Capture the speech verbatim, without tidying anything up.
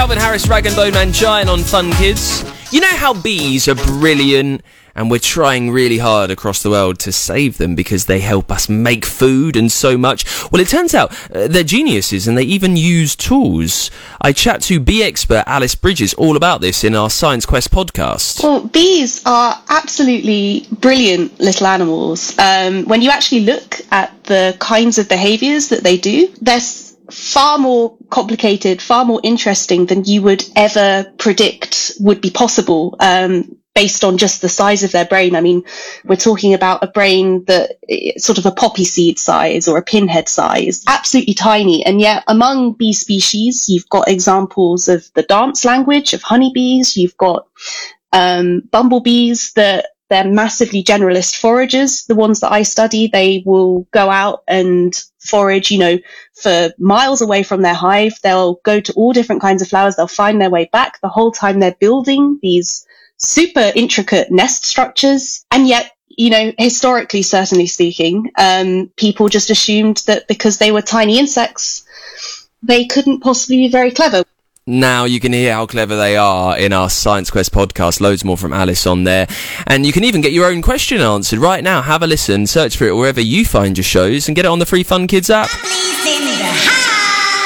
Calvin Harris, Rag and Bone Man Giant on Fun Kids. You know how bees are brilliant, and we're trying really hard across the world to save them because they help us make food and so much. Well, it turns out uh, they're geniuses and they even use tools. I chat to bee expert Alice Bridges all about this in our Science Quest podcast. Well, bees are absolutely brilliant little animals. Um, when you actually look at the kinds of behaviours that they do, they're far more complicated, far more interesting than you would ever predict would be possible, um, based on just the size of their brain. I mean, we're talking about a brain that is sort of a poppy seed size or a pinhead size, absolutely tiny. And yet among bee species, you've got examples of the dance language of honeybees. You've got um, bumblebees that they're massively generalist foragers. The ones that I study, they will go out and forage, you know, for miles away from their hive. They'll go to all different kinds of flowers. They'll find their way back the whole time they're building these super intricate nest structures. And yet, you know, historically, certainly speaking, um, people just assumed that because they were tiny insects, they couldn't possibly be very clever. Now you can hear how clever they are in our Science Quest podcast. Loads more from Alice on there. And you can even get your own question answered right now. Have a listen, search for it wherever you find your shows, and get it on the free Fun Kids app.